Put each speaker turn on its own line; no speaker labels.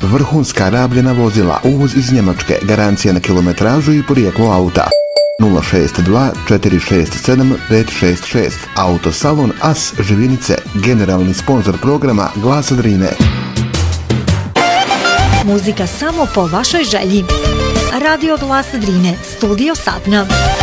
vrhunska rabljena vozila, uvoz iz Njemačke, garancija na kilometražu i porijeklo auta. 062 467 566. Autosalon As Živinice, generalni sponzor programa Glasa Drine.
Muzika samo po vašoj želji. Radio Glas Drine, studio Sapna.